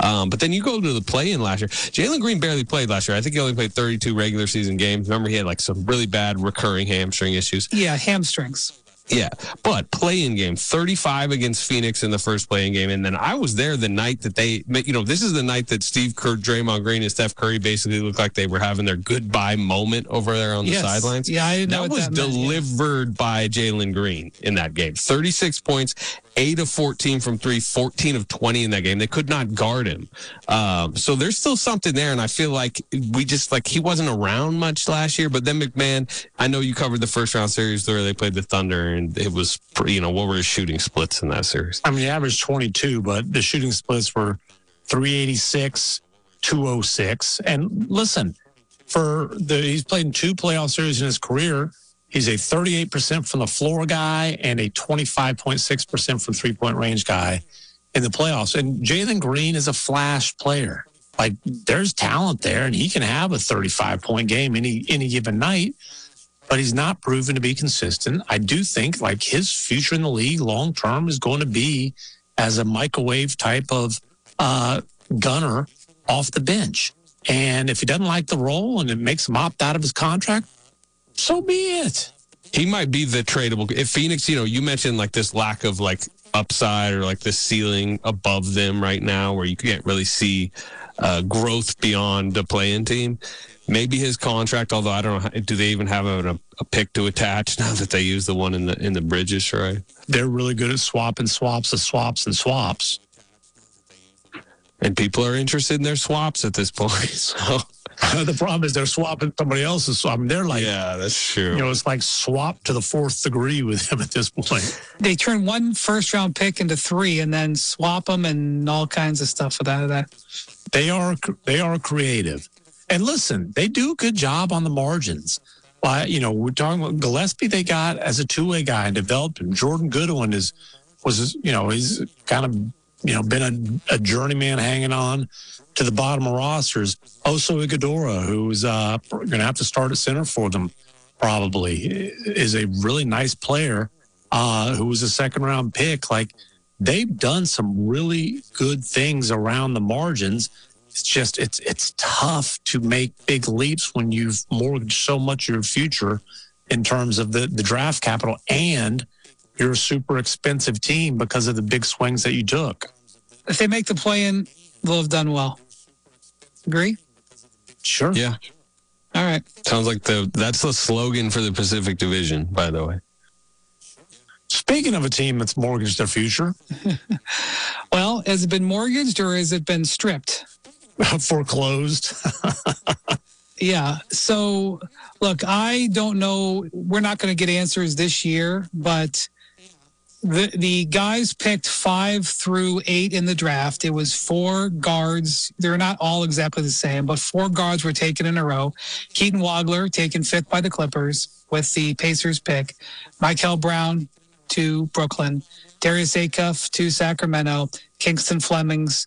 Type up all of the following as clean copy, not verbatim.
But then you go to the play-in last year. Jalen Green barely played last year. I think he only played 32 regular season games. Remember, he had like some really bad recurring hamstring issues. Yeah, hamstrings. Yeah, but play-in game, 35 against Phoenix in the first play-in game. And then I was there the night that this is the night that Steve Kerr, Draymond Green, and Steph Curry basically looked like they were having their goodbye moment over there on the sidelines. Yeah, I didn't know that was delivered by Jalen Green in that game. 36 points, 8 of 14 from 3, 14 of 20 in that game. They could not guard him. So there's still something there, and I feel like he wasn't around much last year. But then McMahon, I know you covered the first-round series where they played the Thunder, and it was, what were his shooting splits in that series? I mean, he averaged 22, but the shooting splits were 386, 206. And listen, he's played in 2 playoff series in his career. He's a 38% from the floor guy and a 25.6% from three-point range guy in the playoffs. And Jalen Green is a flash player. Like, there's talent there, and he can have a 35-point game any given night, but he's not proven to be consistent. I do think, like, his future in the league long-term is going to be as a microwave type of gunner off the bench. And if he doesn't like the role and it makes him opt out of his contract, so be it. He might be the tradable. If Phoenix, you mentioned like this lack of like upside or like this ceiling above them right now where you can't really see growth beyond the play-in team. Maybe his contract, although I don't know, do they even have a pick to attach now that they use the one in the Bridges, right? They're really good at swapping swaps of swaps and swaps. And people are interested in their swaps at this point. So the problem is they're swapping somebody else's swap. I mean, they're like, yeah, that's true. It's like swap to the 4th degree with him at this point. They turn 1 first-round pick into 3 and then swap them and all kinds of stuff with that. They are creative. And listen, they do a good job on the margins. We're talking about Gillespie they got as a two-way guy and developed him. Jordan Goodwin he's kind of, been a journeyman hanging on to the bottom of rosters. Oso Iguodala, who's going to have to start at center for them probably, is a really nice player who was a second-round pick. Like, they've done some really good things around the margins. It's just it's tough to make big leaps when you've mortgaged so much of your future in terms of the draft capital, and you're a super expensive team because of the big swings that you took. If they make the play-in, they'll have done well. Agree? Sure. Yeah. All right. Sounds like that's the slogan for the Pacific Division, by the way. Speaking of a team that's mortgaged their future. Well, has it been mortgaged or has it been stripped? Foreclosed. Yeah. So, look, I don't know. We're not going to get answers this year, but the guys picked 5 through 8 in the draft. It was 4 guards. They're not all exactly the same, but 4 guards were taken in a row. Keaton Wagler taken 5th by the Clippers with the Pacers pick. Michael Brown to Brooklyn. Darius Acuff to Sacramento. Kingston Flemings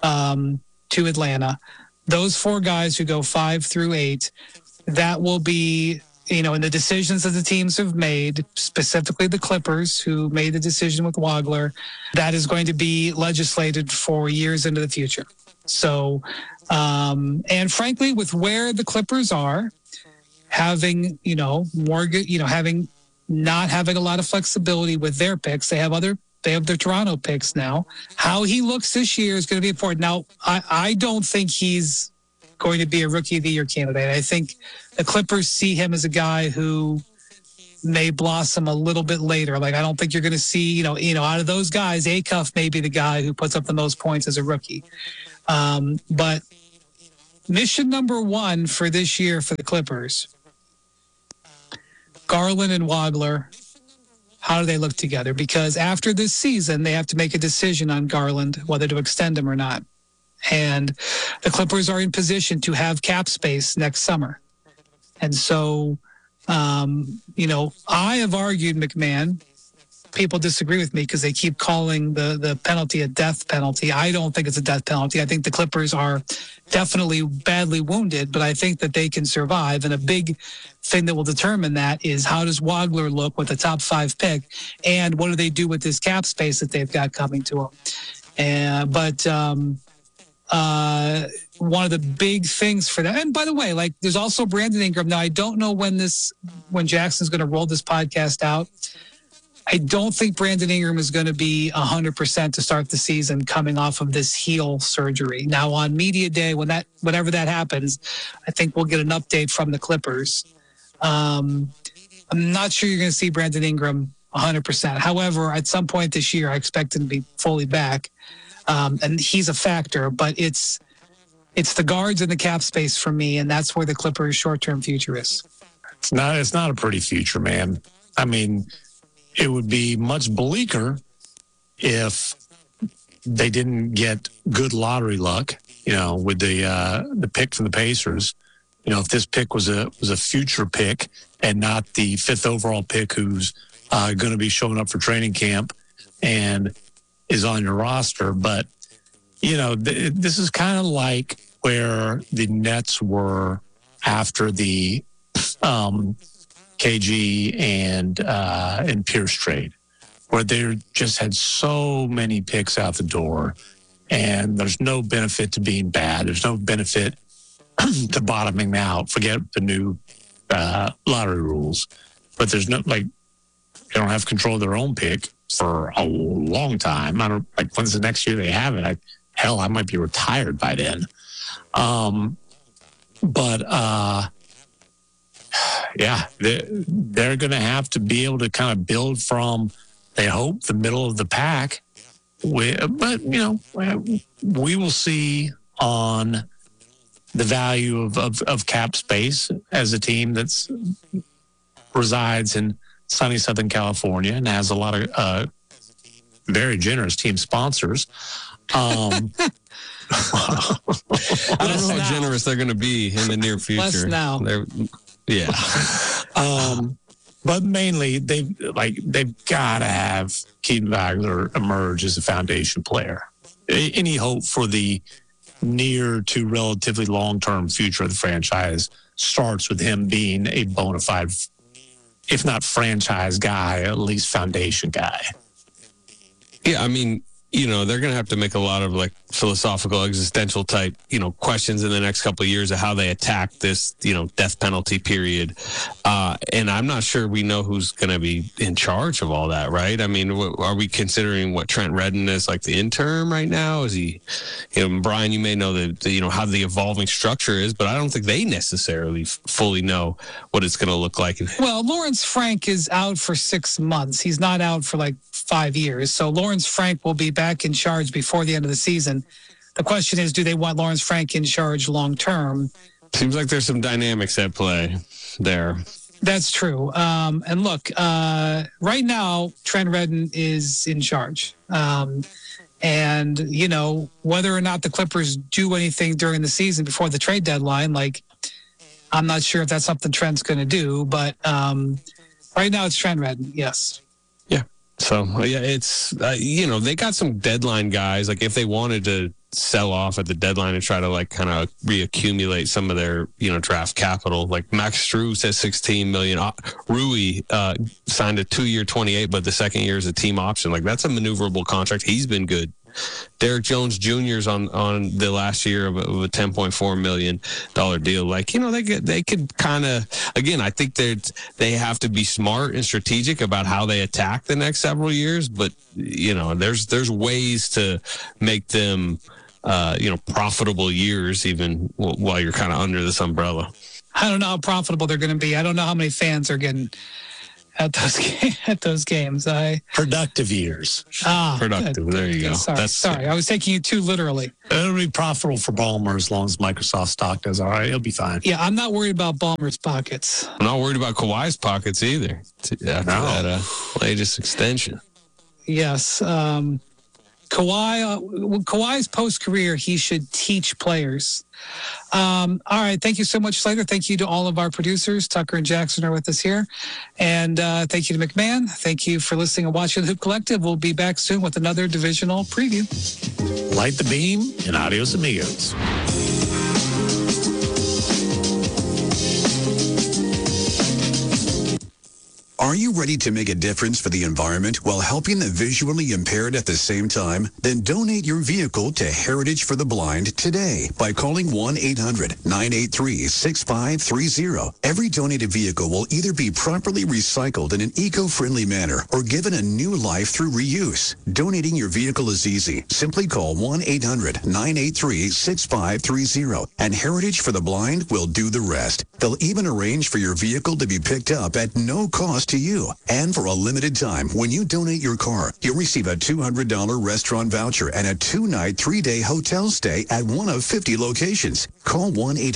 to Atlanta. Those 4 guys who go 5 through 8, that will be, in the decisions that the teams have made, specifically the Clippers, who made the decision with Wagler, that is going to be legislated for years into the future. So, and frankly, with where the Clippers are, having, not having a lot of flexibility with their picks, they have their Toronto picks now. How he looks this year is going to be important. Now, I don't think he's going to be a Rookie of the Year candidate. I think the Clippers see him as a guy who may blossom a little bit later. Like, I don't think you're going to see, out of those guys, Acuff may be the guy who puts up the most points as a rookie. But mission number 1 for this year for the Clippers, Garland and Wagler, how do they look together? Because after this season, they have to make a decision on Garland, whether to extend him or not. And the Clippers are in position to have cap space next summer. And so, I have argued, McMahon, people disagree with me because they keep calling the penalty a death penalty. I don't think it's a death penalty. I think the Clippers are definitely badly wounded, but I think that they can survive. And a big thing that will determine that is how does Wagler look with the top 5 pick, and what do they do with this cap space that they've got coming to them? But one of the big things for that. And by the way, like there's also Brandon Ingram. Now I don't know when Jackson's going to roll this podcast out. I don't think Brandon Ingram is going to be 100% to start the season coming off of this heel surgery. Now on media day, whenever that happens, I think we'll get an update from the Clippers. I'm not sure you're going to see Brandon Ingram 100%. However, at some point this year, I expect him to be fully back. And he's a factor, but it's the guards and the cap space for me, and that's where the Clippers' short-term future is. It's not a pretty future, man. I mean, it would be much bleaker if they didn't get good lottery luck, with the pick from the Pacers. If this pick was a future pick and not the 5th overall pick who's going to be showing up for training camp and is on your roster. But, this is kind of like where the Nets were after the KG and Pierce trade, where they just had so many picks out the door, and there's no benefit to being bad. There's no benefit to bottoming out. Forget the new lottery rules, but there's no they don't have control of their own pick for a long time. I don't when's the next year they have it. I might be retired by then. Yeah, they're going to have to be able to kind of build from, they hope, the middle of the pack. But, we will see on the value of cap space as a team that's resides in sunny Southern California and has a lot of very generous team sponsors. I don't know how generous they're going to be in the near future. Less now. Yeah. But mainly they've got to have Keaton Wagner emerge as a foundation player. Any hope for the near to relatively long-term future of the franchise starts with him being a bona fide, if not franchise guy, at least foundation guy. Yeah, I mean, they're going to have to make a lot of philosophical, existential type, questions in the next couple of years of how they attack this, death penalty period. And I'm not sure we know who's going to be in charge of all that, right? I mean, are we considering what Trent Redden is the interim right now? Is he, Brian, you may know how the evolving structure is, but I don't think they necessarily fully know what it's going to look like. Well, Lawrence Frank is out for 6 months. He's not out for 5 years. So Lawrence Frank will be back in charge before the end of the season. The question is, do they want Lawrence Frank in charge long term? Seems like there's some dynamics at play there. That's true. And look, right now, Trent Redden is in charge. And, whether or not the Clippers do anything during the season before the trade deadline, I'm not sure if that's something Trent's going to do. But right now, it's Trent Redden, yes. So, yeah, it's, they got some deadline guys. If they wanted to sell off at the deadline and try to, kind of reaccumulate some of their, draft capital, Max Strus at $16 million. Rui signed a 2-year, 28, but the second year is a team option. That's a maneuverable contract. He's been good. Derek Jones Jr.'s on the last year of a $10.4 million deal. They could kind of, again, I think they have to be smart and strategic about how they attack the next several years. But, there's ways to make them, profitable years, even while you're kind of under this umbrella. I don't know how profitable they're going to be. I don't know how many fans are getting at those games. Productive years. Productive. Good. There you go. Sorry. I was taking you too literally. It'll be profitable for Ballmer as long as Microsoft stock does all right. It'll be fine. Yeah, I'm not worried about Ballmer's pockets. I'm not worried about Kawhi's pockets either. After that latest extension. Yes. Kawhi's post-career, he should teach players. All right. Thank you so much, Slater. Thank you to all of our producers. Tucker and Jackson are with us here. And thank you to McMahon. Thank you for listening and watching the Hoop Collective. We'll be back soon with another divisional preview. Light the beam and adios amigos. Are you ready to make a difference for the environment while helping the visually impaired at the same time? Then donate your vehicle to Heritage for the Blind today by calling 1-800-983-6530. Every donated vehicle will either be properly recycled in an eco-friendly manner or given a new life through reuse. Donating your vehicle is easy. Simply call 1-800-983-6530 and Heritage for the Blind will do the rest. They'll even arrange for your vehicle to be picked up at no cost to you. And for a limited time, when you donate your car, you'll receive a $200 restaurant voucher and a 2-night, 3-day hotel stay at one of 50 locations. Call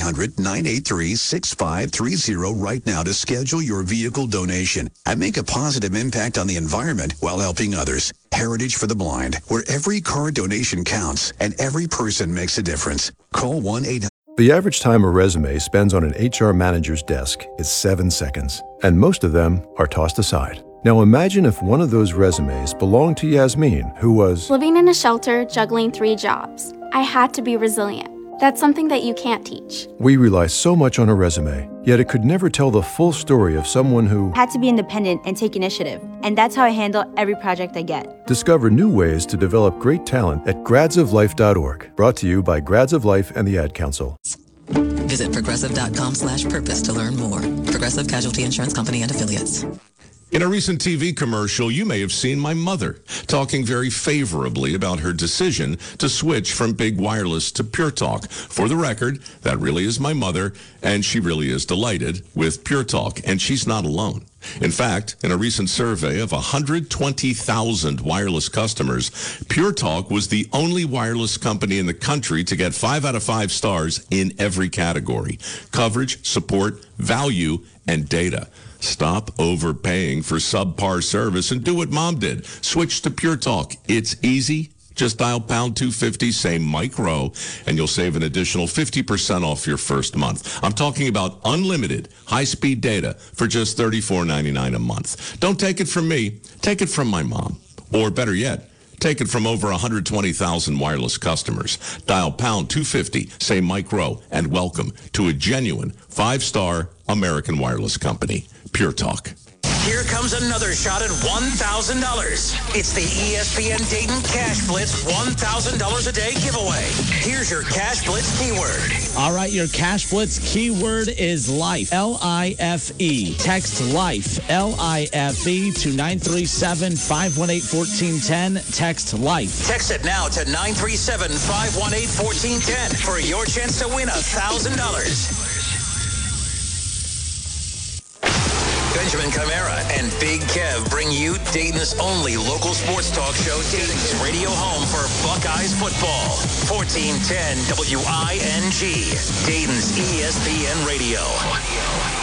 1-800-983-6530 right now to schedule your vehicle donation and make a positive impact on the environment while helping others. Heritage for the Blind, where every car donation counts and every person makes a difference. Call 1-800. The average time a resume spends on an HR manager's desk is 7 seconds, and most of them are tossed aside. Now imagine if one of those resumes belonged to Yasmin, who was living in a shelter, juggling 3 jobs. I had to be resilient. That's something that you can't teach. We rely so much on a resume, yet it could never tell the full story of someone who had to be independent and take initiative. And that's how I handle every project I get. Discover new ways to develop great talent at gradsoflife.org. Brought to you by Grads of Life and the Ad Council. Visit progressive.com/purpose to learn more. Progressive Casualty Insurance Company and Affiliates. In a recent TV commercial, you may have seen my mother talking very favorably about her decision to switch from big wireless to Pure Talk. For the record, that really is my mother, and she really is delighted with Pure Talk, and she's not alone. In fact, in a recent survey of 120,000 wireless customers, Pure Talk was the only wireless company in the country to get 5 out of 5 stars in every category: coverage, support, value, and data. Stop overpaying for subpar service and do what Mom did. Switch to Pure Talk. It's easy. Just dial pound 250, say Mike Rowe, and you'll save an additional 50% off your first month. I'm talking about unlimited high-speed data for just $34.99 a month. Don't take it from me. Take it from my mom. Or better yet, take it from over 120,000 wireless customers. Dial pound 250, say Mike Rowe, and welcome to a genuine 5-star American wireless company, Pure Talk. Here comes another shot at $1,000. It's the ESPN Dayton Cash Blitz $1,000 a day giveaway. Here's your Cash Blitz keyword. All right, your Cash Blitz keyword is life. L-I-F-E. Text life. L-I-F-E to 937-518-1410. Text life. Text it now to 937-518-1410 for your chance to win $1,000. Benjamin Camara and Big Kev bring you Dayton's only local sports talk show, Dayton's radio home for Buckeyes football. 1410 WING, Dayton's ESPN Radio.